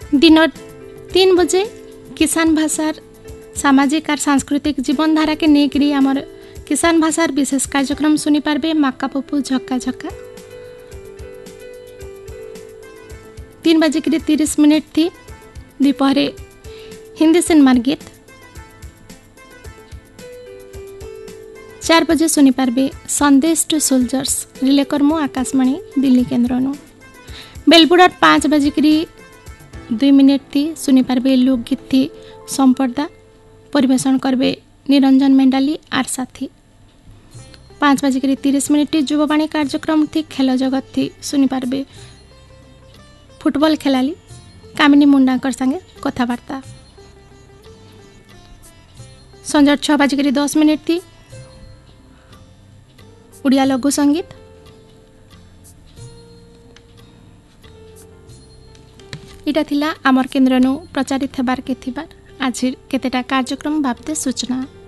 दिन 3 बजे किसान भाषार सामाजिक और सांस्कृतिक जीवनधारा के नेकरी आमर किसान भाषार विशेष कार्यक्रम सुनी पारबे माक्का पप्पू झक्का झक्का। 3:30 थी दोपहरे हिंदी सिनेमार गीत। 4 बजे सुनी पारबे संदेश to soldiers relay कर्मो Akashvani Delhi केन्द्र। बेलबुड़ार 5:02 थी सुनी पारबे लोकगीत थी संपदा परिवेशन करबे निरंजन मेंडाली आर साथी। 5:30 युववाणी कार्यक्रम थी खेल जगत थी सुनी पारबे फुटबॉल खेलाली कामिनी मुंडाकर संगे कथबार्ता। संजर 6:10 थी उड़िया लघु संगीत। इटा थिला आमर केन्द्रनु प्रचारित हेबार के थिबार आज केतेटा कार्यक्रम बाबदे सूचना।